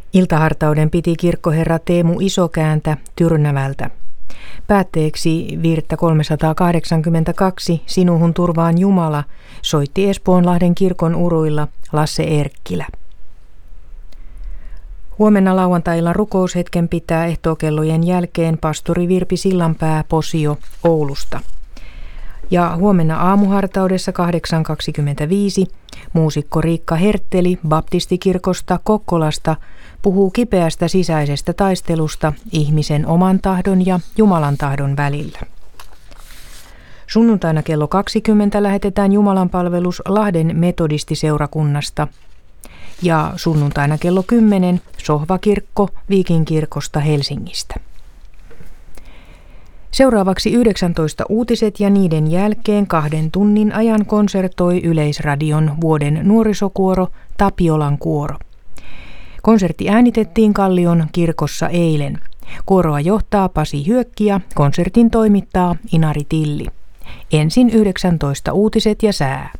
Iltahartauden piti kirkkoherra Teemu Isokääntä Tyrnävältä. Päätteeksi virttä 382 Sinuhun turvaan Jumala soitti Espoonlahden kirkon uruilla Lasse Erkkilä. Huomenna lauantailla rukoushetken pitää ehtookellojen jälkeen pastori Virpi Sillanpää Posio Oulusta. Ja huomenna aamuhartaudessa 8.25 muusikko Riikka Hertteli baptistikirkosta Kokkolasta puhuu kipeästä sisäisestä taistelusta ihmisen oman tahdon ja Jumalan tahdon välillä. Sunnuntaina kello 20 lähetetään jumalanpalvelus Lahden metodistiseurakunnasta ja sunnuntaina kello 10 Sohvakirkko Viikinkirkosta Helsingistä. Seuraavaksi 19 uutiset ja niiden jälkeen 2 tunnin ajan konsertoi Yleisradion vuoden nuorisokuoro Tapiolan kuoro. Konsertti äänitettiin Kallion kirkossa eilen. Kuoroa johtaa Pasi Hyökki ja konsertin toimittaa Inari Tilli. Ensin 19 uutiset ja sää.